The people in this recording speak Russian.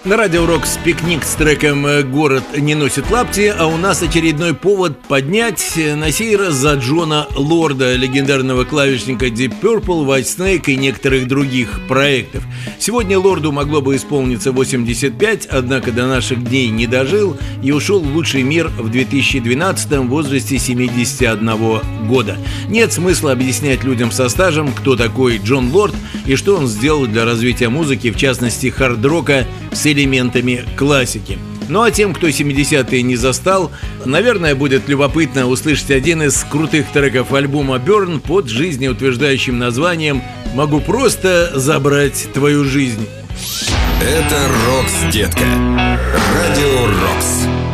На Радио Рокс пикник с треком «Город не носит лапти», а у нас очередной повод поднять, на сей раз за Джона Лорда, легендарного клавишника Deep Purple, White Snake и некоторых других проектов. Сегодня Лорду могло бы исполниться 85, однако до наших дней не дожил и ушел в лучший мир в 2012-м в возрасте 71 года. Нет смысла объяснять людям со стажем, кто такой Джон Лорд и что он сделал для развития музыки, в частности хард-рока, с элементами классики. Ну а тем, кто 70-е не застал, наверное, будет любопытно услышать один из крутых треков альбома Burn под жизнеутверждающим названием «Могу просто забрать твою жизнь». Это Рокс, детка. Радио Рокс.